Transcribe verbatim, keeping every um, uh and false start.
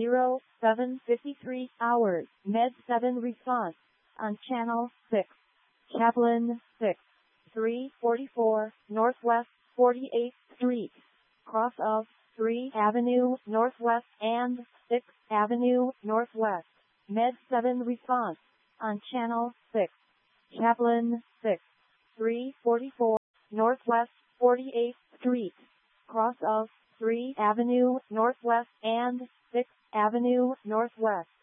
zero seven fifty-three hours. Med seven response on channel six. Chaplin six, three forty-four Northwest forty-eighth Street, cross of three Avenue Northwest and sixth Avenue Northwest. Med seven response on channel six. Chaplin six, three forty-four Northwest forty-eighth Street, cross of three Avenue Northwest and sixth Avenue Northwest.